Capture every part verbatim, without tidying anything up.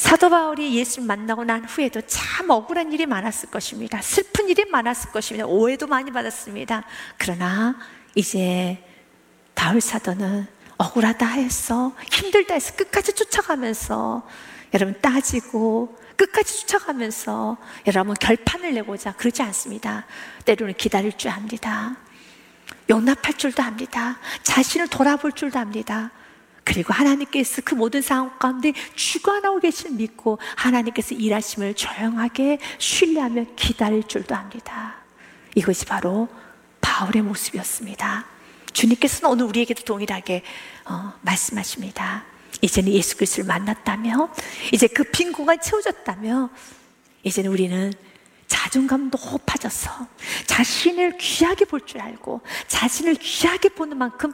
사도 바울이 예수를 만나고 난 후에도 참 억울한 일이 많았을 것입니다. 슬픈 일이 많았을 것입니다. 오해도 많이 받았습니다. 그러나 이제 바울 사도는 억울하다 해서, 힘들다 해서 끝까지 쫓아가면서 여러분 따지고 끝까지 쫓아가면서 여러분 결판을 내고자 그러지 않습니다. 때로는 기다릴 줄 압니다. 용납할 줄도 압니다. 자신을 돌아볼 줄도 압니다. 그리고 하나님께서 그 모든 상황 가운데 주관하고 계실 믿고 하나님께서 일하심을 조용하게 신뢰하며 기다릴 줄도 압니다. 이것이 바로 바울의 모습이었습니다. 주님께서는 오늘 우리에게도 동일하게 어, 말씀하십니다. 이제는 예수 그리스도를 만났다며, 이제 그 빈 공간이 채워졌다며, 이제는 우리는 자존감 높아져서 자신을 귀하게 볼 줄 알고 자신을 귀하게 보는 만큼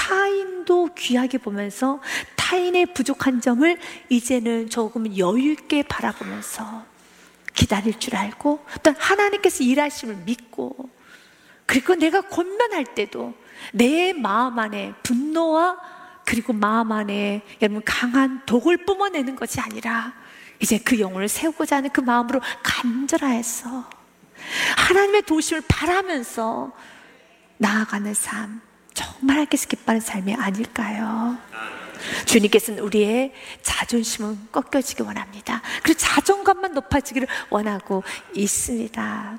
타인도 귀하게 보면서 타인의 부족한 점을 이제는 조금 여유 있게 바라보면서 기다릴 줄 알고, 또 하나님께서 일하심을 믿고, 그리고 내가 권면할 때도 내 마음 안에 분노와 그리고 마음 안에 여러분 강한 독을 뿜어내는 것이 아니라 이제 그 영혼을 세우고자 하는 그 마음으로 간절하여서 하나님의 도우심을 바라면서 나아가는 삶, 정말 하나님께서 기뻐하는 삶이 아닐까요? 주님께서는 우리의 자존심은 꺾여지기 원합니다. 그리고 자존감만 높아지기를 원하고 있습니다.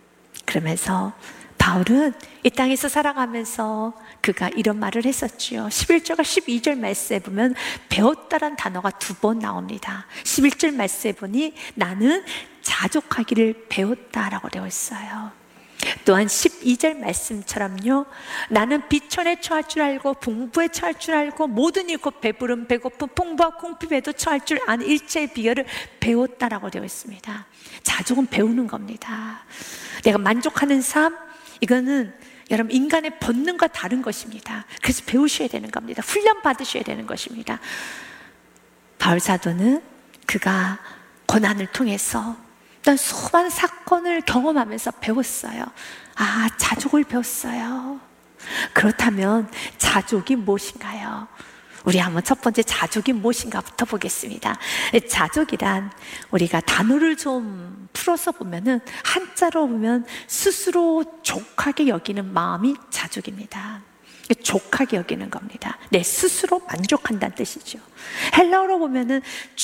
그러면서 바울은 이 땅에서 살아가면서 그가 이런 말을 했었지요. 십일 절과 십이 절 말씀에 보면 배웠다란 단어가 두 번 나옵니다. 십일 절 말씀에 보니 나는 자족하기를 배웠다라고 되어 있어요. 또한 십이 절 말씀처럼요, 나는 비천에 처할 줄 알고 풍부에 처할 줄 알고 모든 일 곧 배부름 배고픔 풍부와 궁핍에도 처할 줄 아는 일체의 비결을 배웠다라고 되어 있습니다. 자족은 배우는 겁니다. 내가 만족하는 삶, 이거는 여러분 인간의 본능과 다른 것입니다. 그래서 배우셔야 되는 겁니다. 훈련 받으셔야 되는 것입니다. 바울 사도는 그가 고난을 통해서 어떤 수많은 사건을 경험하면서 배웠어요. 아, 자족을 배웠어요. 그렇다면 자족이 무엇인가요? 우리 한번 첫 번째 자족이 무엇인가부터 보겠습니다. 자족이란 우리가 단어를 좀 풀어서 보면은 한자로 보면 스스로 족하게 여기는 마음이 자족입니다. 족하게 여기는 겁니다. 내 스스로 만족한다는 뜻이죠. 헬라어로 보면은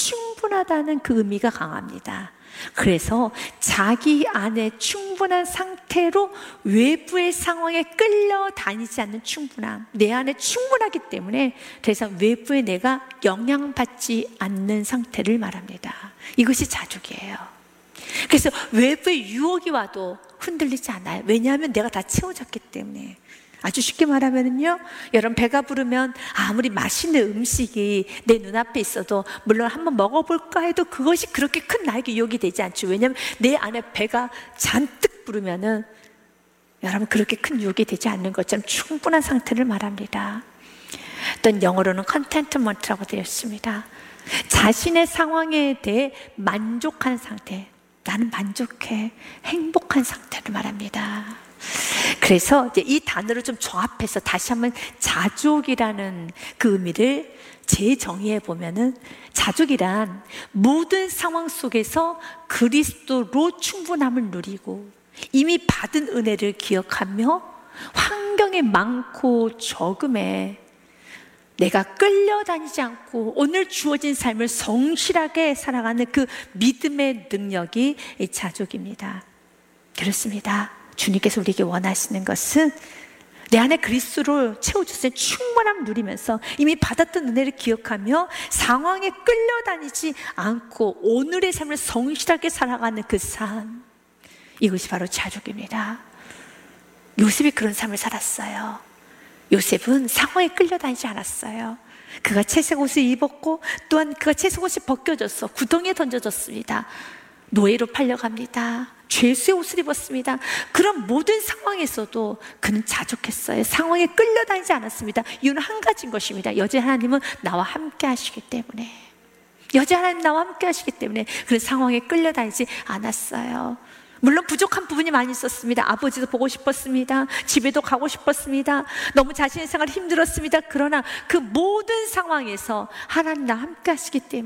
충분하다는 그 의미가 강합니다. 그래서 자기 안에 충분한 상태로 외부의 상황에 끌려다니지 않는 충분함, 내 안에 충분하기 때문에 그래서 외부에 내가 영향받지 않는 상태를 말합니다. 이것이 자족이에요. 그래서 외부의 유혹이 와도 흔들리지 않아요. 왜냐하면 내가 다 채워졌기 때문에. 아주 쉽게 말하면요, 여러분 배가 부르면 아무리 맛있는 음식이 내 눈앞에 있어도 물론 한번 먹어볼까 해도 그것이 그렇게 큰 나에게 유혹이 되지 않죠. 왜냐하면 내 안에 배가 잔뜩 부르면은 여러분 그렇게 큰 유혹이 되지 않는 것처럼 충분한 상태를 말합니다. 어떤 영어로는 컨텐트먼트라고 되어 있습니다. 자신의 상황에 대해 만족한 상태, 나는 만족해, 행복한 상태를 말합니다. 그래서 이제 이 단어를 좀 조합해서 다시 한번 자족이라는 그 의미를 재정의해 보면은, 자족이란 모든 상황 속에서 그리스도로 충분함을 누리고 이미 받은 은혜를 기억하며 환경의 많고 적음에 내가 끌려다니지 않고 오늘 주어진 삶을 성실하게 살아가는 그 믿음의 능력이 이 자족입니다. 그렇습니다. 주님께서 우리에게 원하시는 것은 내 안에 그리스도를 채워주신 충만함을 누리면서 이미 받았던 은혜를 기억하며 상황에 끌려다니지 않고 오늘의 삶을 성실하게 살아가는 그 삶, 이것이 바로 자족입니다. 요셉이 그런 삶을 살았어요. 요셉은 상황에 끌려다니지 않았어요. 그가 채색 옷을 입었고 또한 그가 채색 옷이 벗겨졌어 구덩이에 던져졌습니다. 노예로 팔려갑니다. 죄수의 옷을 입었습니다. 그런 모든 상황에서도 그는 자족했어요. 상황에 끌려다니지 않았습니다. 이유는 한 가지인 것입니다. 여제 하나님은 나와 함께 하시기 때문에, 여제 하나님 나와 함께 하시기 때문에 그런 상황에 끌려다니지 않았어요. 물론 부족한 부분이 많이 있었습니다. 아버지도 보고 싶었습니다. 집에도 가고 싶었습니다. 너무 자신의 생활이 힘들었습니다. 그러나 그 모든 상황에서 하나님 나와 함께 하시기 때문에